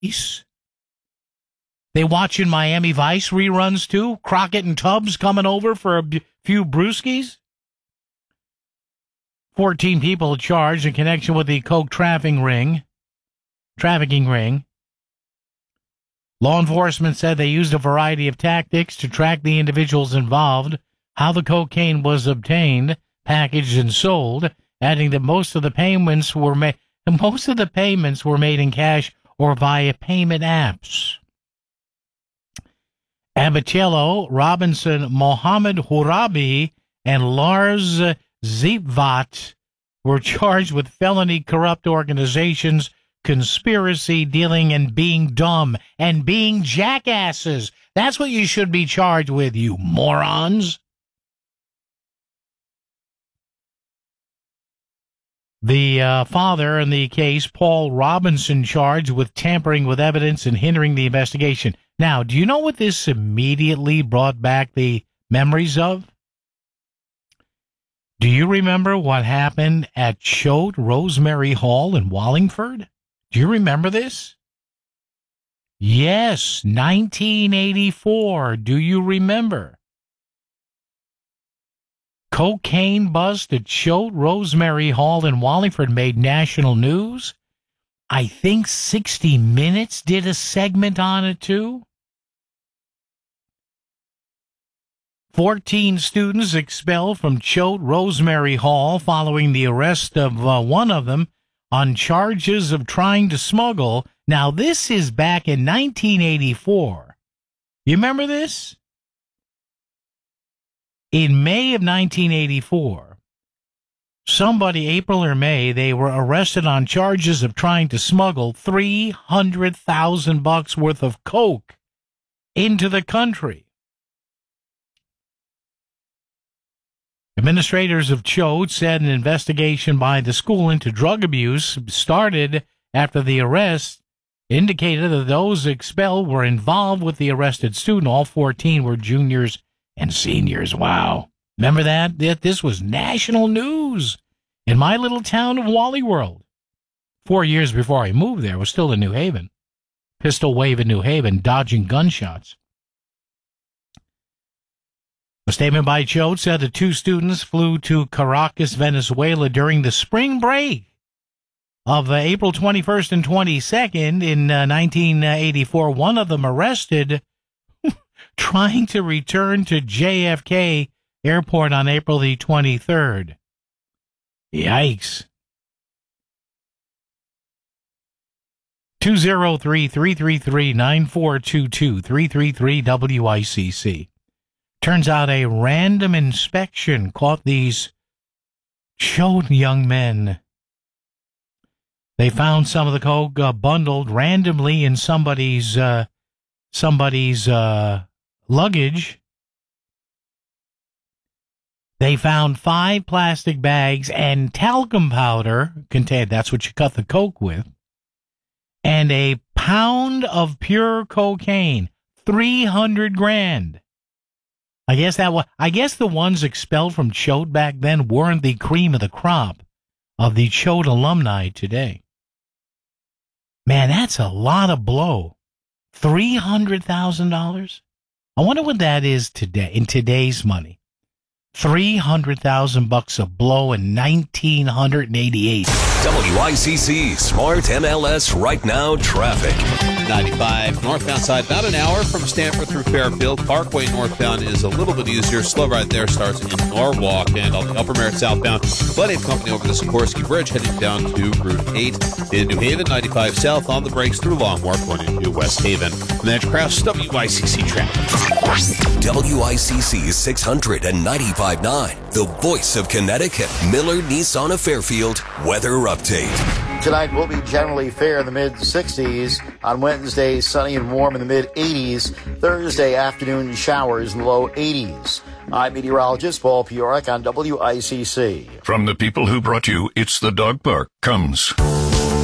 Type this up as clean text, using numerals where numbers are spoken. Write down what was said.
Vice. They watching Miami Vice reruns, too? Crockett and Tubbs coming over for a few brewskis? 14 people charged in connection with the coke trafficking ring. Law enforcement said they used a variety of tactics to track the individuals involved, how the cocaine was obtained, packaged, and sold, adding that most of the payments were made in cash or via payment apps. Abatello, Robinson, Mohammed Hourabi, and Lars Ziepvat were charged with felony corrupt organizations, conspiracy, dealing, and being dumb, and being jackasses. That's what you should be charged with, you morons. The father in the case, Paul Robinson, charged with tampering with evidence and hindering the investigation. Now, do you know what this immediately brought back the memories of? Do you remember what happened at Choate Rosemary Hall in Wallingford? Do you remember this? Yes, 1984. Do you remember? Cocaine bust at Choate Rosemary Hall in Wallingford made national news. I think 60 Minutes did a segment on it, too. 14 students expelled from Choate Rosemary Hall following the arrest of one of them on charges of trying to smuggle. Now, this is back in 1984. You remember this? In May of 1984, April or May, they were arrested on charges of trying to smuggle $300,000 worth of coke into the country. Administrators of Choate said an investigation by the school into drug abuse started after the arrest indicated that those expelled were involved with the arrested student. All 14 were juniors and seniors. Wow. Remember that? This was national news in my little town of Wally World. 4 years before I moved there, I was still in New Haven. Pistol wave in New Haven, dodging gunshots. A statement by Choate said the two students flew to Caracas, Venezuela during the spring break of April 21st and 22nd in 1984. One of them arrested trying to return to JFK Airport on April the 23rd. Yikes. 203-333-9422, 333-WICC. Turns out a random inspection caught these Choate young men. They found some of the coke bundled randomly in somebody's luggage. They found 5 plastic bags and talcum powder contained. That's what you cut the coke with. And a pound of pure cocaine, 300 grand. I guess the ones expelled from Choate back then weren't the cream of the crop of the Choate alumni today. Man, that's a lot of blow. $300,000? I wonder what that is today, in today's money. $300,000 of blow in 1988. WICC Smart MLS Right Now Traffic. 95 northbound side, about an hour from Stanford through Fairfield. Parkway northbound is a little bit easier. Slow ride there starts in Norwalk, and on the Upper Merritt southbound, plenty of company over the Sikorsky Bridge heading down to Route 8. In New Haven, 95 south on the brakes through Long Wharf going into West Haven. Manage Crafts, WICC traffic. WICC 695.9, the voice of Connecticut. Miller Nissan of Fairfield weather update. Tonight will be generally fair in the mid-60s. On Wednesday, sunny and warm in the mid-80s. Thursday afternoon, showers in the low 80s. I'm meteorologist Paul Piorek on WICC. From the people who brought you It's the Dog Park comes